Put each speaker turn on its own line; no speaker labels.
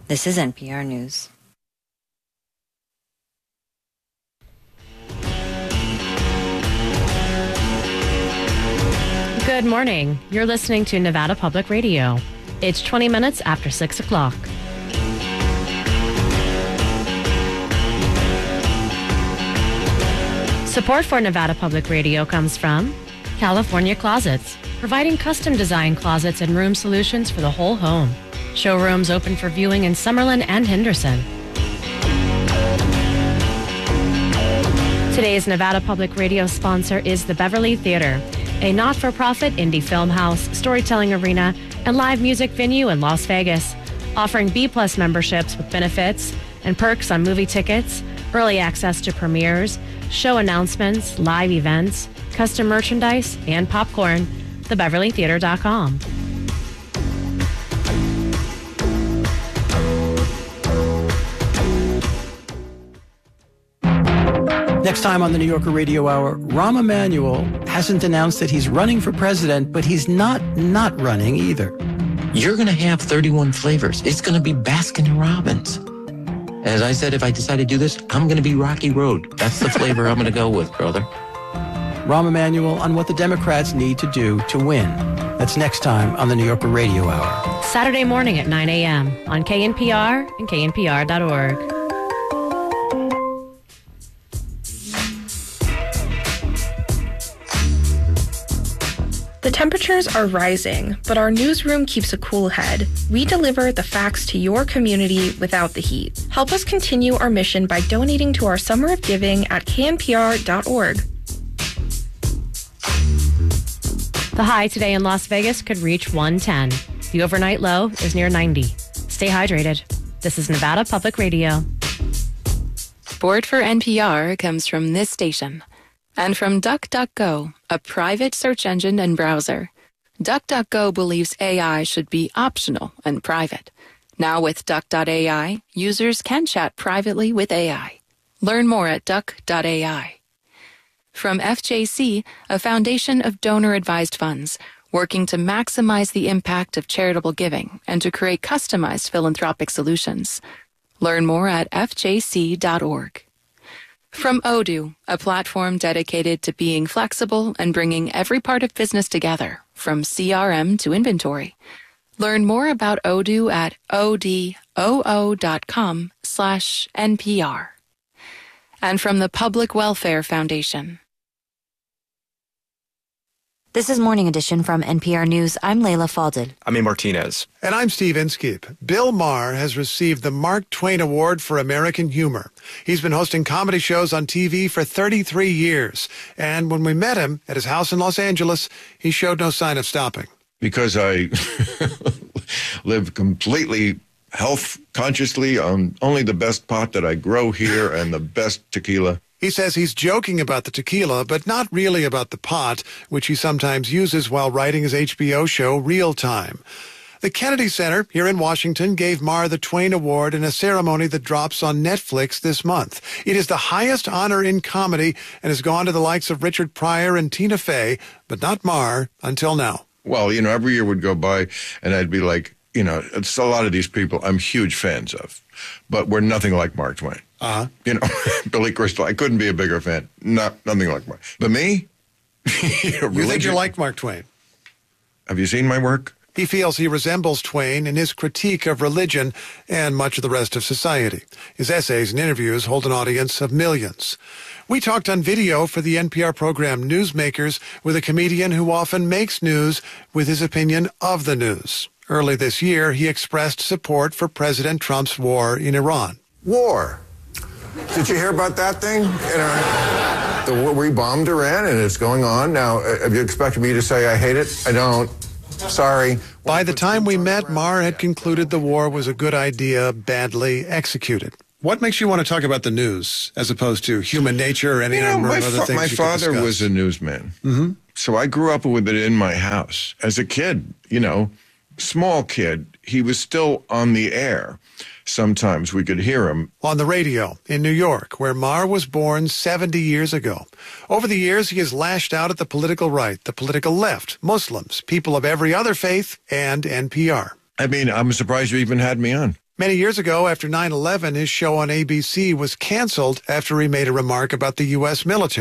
This is NPR News.
Good morning. You're listening to Nevada Public Radio. It's 20 minutes after 6 o'clock. Support for Nevada Public Radio comes from California Closets, providing custom design closets and room solutions for the whole home. Showrooms open for viewing in Summerlin and Henderson. Today's Nevada Public Radio sponsor is the Beverly Theater, a not-for-profit indie film house, storytelling arena, and live music venue in Las Vegas, offering B-Plus memberships with benefits and perks on movie tickets, early access to premieres, show announcements, live events, custom merchandise, and popcorn. TheBeverlyTheater.com.
Next time on the New Yorker Radio Hour, Rahm Emanuel hasn't announced that he's running for president, but he's not running either.
You're going to have 31 flavors. It's going to be Baskin Robbins. As I said, if I decide to do this, I'm going to be Rocky Road. That's the flavor I'm going to go with, brother.
Rahm Emanuel on what the Democrats need to do to win. That's next time on the New Yorker Radio Hour.
Saturday morning at 9 a.m. on KNPR and knpr.org.
The temperatures are rising, but our newsroom keeps a cool head. We deliver the facts to your community without the heat. Help us continue our mission by donating to our Summer of Giving at knpr.org.
The high today in Las Vegas could reach 110. The overnight low is near 90. Stay hydrated. This is Nevada Public Radio.
Support for NPR comes from this station. And from DuckDuckGo, a private search engine and browser. DuckDuckGo believes AI should be optional and private. Now with Duck.ai, users can chat privately with AI. Learn more at Duck.ai. From FJC, a foundation of donor-advised funds, working to maximize the impact of charitable giving and to create customized philanthropic solutions. Learn more at fjc.org. From Odoo, a platform dedicated to being flexible and bringing every part of business together, from CRM to inventory. Learn more about Odoo at odoo.com/NPR. And from the Public Welfare Foundation.
This is Morning Edition from NPR News. I'm Layla Falded.
I'm A. Martinez.
And I'm Steve Inskeep. Bill Maher has received the Mark Twain Award for American Humor. He's been hosting comedy shows on TV for 33 years. And when we met him at his house in Los Angeles, he showed no sign of stopping.
Because I live completely health consciously on only the best pot that I grow here and the best tequila.
He says he's joking about the tequila, but not really about the pot, which he sometimes uses while writing his HBO show Real Time. The Kennedy Center here in Washington gave Maher the Twain Award in a ceremony that drops on Netflix this month. It is the highest honor in comedy and has gone to the likes of Richard Pryor and Tina Fey, but not Maher until now.
Well, every year would go by and I'd be like, it's a lot of these people I'm huge fans of, but we're nothing like Mark Twain. Billy Crystal, I couldn't be a bigger fan. Nothing like Mark. But me?
You think you like Mark Twain?
Have you seen my work?
He feels he resembles Twain in his critique of religion and much of the rest of society. His essays and interviews hold an audience of millions. We talked on video for the NPR program Newsmakers with a comedian who often makes news with his opinion of the news. Early this year, he expressed support for President Trump's war in Iran.
War. Did you hear about that thing? We bombed Iran, and it's going on. Now, have you expected me to say I hate it? I don't. Sorry.
By the time we met, Maher had concluded the war was a good idea, badly executed. What makes you want to talk about the news as opposed to human nature or any number of other things?
My father was a newsman. Mm-hmm. So I grew up with it in my house. As a kid, small kid, he was still on the air. Sometimes we could hear him.
On the radio in New York, where Maher was born 70 years ago. Over the years, he has lashed out at the political right, the political left, Muslims, people of every other faith, and NPR.
I'm surprised you even had me on.
Many years ago, after 9/11, his show on ABC was canceled after he made a remark about the U.S. military.